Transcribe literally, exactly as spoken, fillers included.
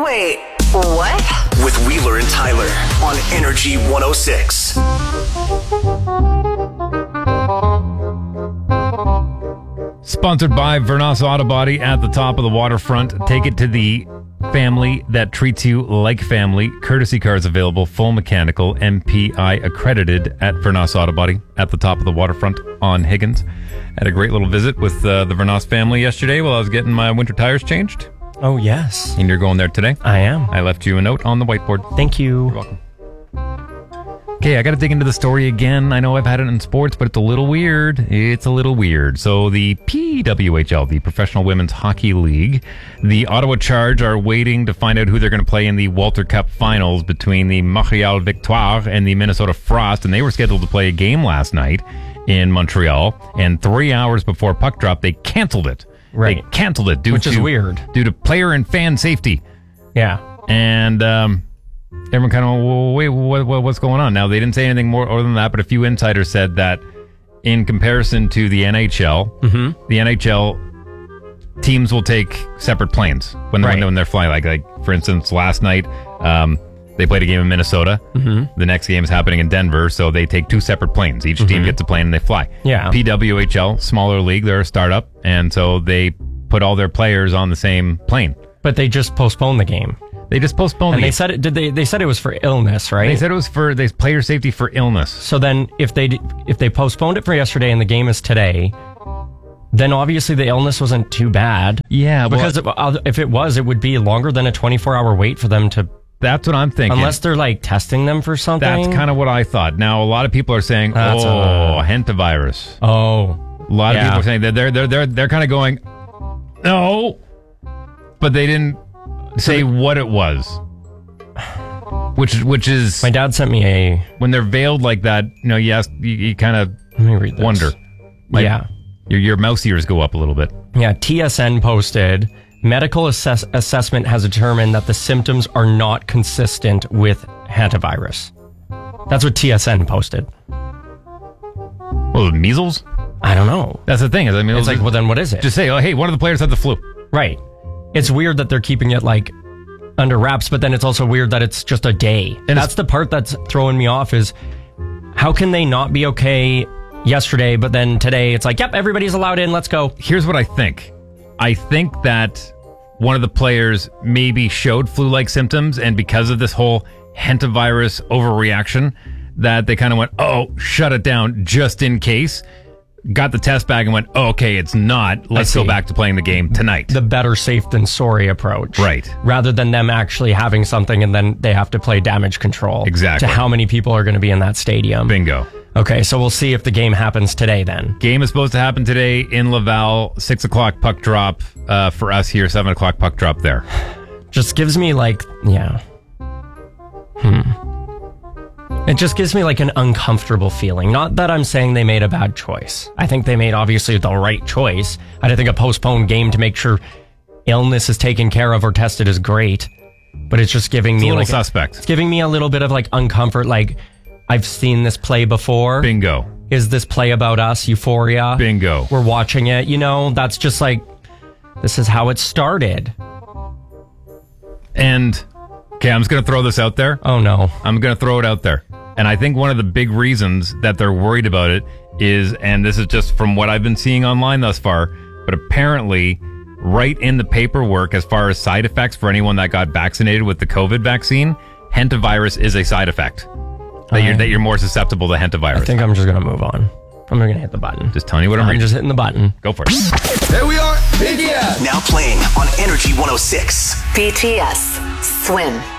Wait, what? With Wheeler and Tyler on Energy one oh six. Sponsored by Vernas Auto Body at the top of the waterfront. Take it to the family that treats you like family. Courtesy cars available, full mechanical, M P I accredited at Vernas Auto Body at the top of the waterfront on Higgins. Had a great little visit with uh, the Vernas family yesterday while I was getting my winter tires changed. Oh, yes. And you're going there today? I am. I left you a note on the whiteboard. Thank you. You're welcome. Okay, I got to dig into the story again. I know I've had it in sports, but it's a little weird. It's a little weird. So the P W H L, the Professional Women's Hockey League, the Ottawa Charge are waiting to find out who they're going to play in the Walter Cup finals between the Montreal Victoire and the Minnesota Frost, and they were scheduled to play a game last night in Montreal, and three hours before puck drop, they canceled it. Right. They canceled it due Which to, is weird. Due to player and fan safety. Yeah. And um, everyone kind of, well, wait, what, what, what's going on? Now, they didn't say anything more other than that, but a few insiders said that in comparison to the N H L, Mm-hmm. the N H L teams will take separate planes when, Right. when, when they're flying. Like, like, for instance, last night, um, they played a game in Minnesota. Mm-hmm. The next game is happening in Denver, so they take two separate planes. Each Mm-hmm. team gets a plane and they fly. Yeah. P W H L, smaller league, they're a startup, and so they put all their players on the same plane. But they just postponed the game. They just postponed And the they game. said it, did they, they said it was for illness, right? They said it was for they player safety for illness. So then if they d- if they postponed it for yesterday and the game is today, then obviously the illness wasn't too bad. Yeah, well, Because if, uh, if it was, it would be longer than a twenty-four hour wait for them to, that's what I'm thinking. unless they're like testing them for something. That's kind of what I thought. Now, a lot of people are saying, That's "Oh, a- hantavirus." Oh. A lot of Yeah. people are saying that they're they're they're they're kind of going, "No," but they didn't say what it was. Which which is My dad sent me a, when they're veiled like that. You know, yes, you, you kind of let me read this. wonder. Like, yeah. your your mouse ears go up a little bit. Yeah, T S N posted, medical assess- assessment has determined that the symptoms are not consistent with hantavirus. That's what T S N posted. Well, measles. I don't know. That's the thing. Is I mean, It's like, well, then what is it? just say, "Oh, hey, one of the players had the flu." Right. It's weird that they're keeping it like under wraps, but then it's also weird that it's just a day. And that's the part that's throwing me off is how can they not be okay yesterday, but then today it's like, yep, everybody's allowed in, let's go. Here's what I think. I think that one of the players maybe showed flu-like symptoms, and because of this whole hantavirus overreaction, that they kind of went, oh, shut it down just in case. Got the test back and went, oh, okay, it's not. Let's see. go back to playing the game tonight. The better safe than sorry approach. Right. Rather than them actually having something and then they have to play damage control. Exactly. To how many people are going to be in that stadium. Bingo. Okay, so we'll see if the game happens today then. Game is supposed to happen today in Laval. Six o'clock puck drop uh, for us here. Seven o'clock puck drop there. Just gives me like, yeah. Hmm. It just gives me like an uncomfortable feeling. Not that I'm saying they made a bad choice. I think they made obviously the right choice. I think a postponed game to make sure illness is taken care of or tested is great. But it's just giving It's me a little like suspect. It's giving me a little bit of like uncomfort. Like I've seen this play before. Bingo. Is this play about us? Euphoria. Bingo. We're watching it. You know, that's just like this is how it started. And okay, I'm just going to throw this out there. Oh no. I'm going to throw it out there. And I think one of the big reasons that they're worried about it is, and this is just from what I've been seeing online thus far, but apparently right in the paperwork as far as side effects for anyone that got vaccinated with the COVID vaccine, hantavirus is a side effect. That you're, that you're more susceptible to hantavirus. I think I'm just going to move on. I'm going to hit the button. Just telling you what I'm I'm reading. just hitting the button. Go for it. There we are. B T S. Now playing on Energy one oh six. B T S. Swim.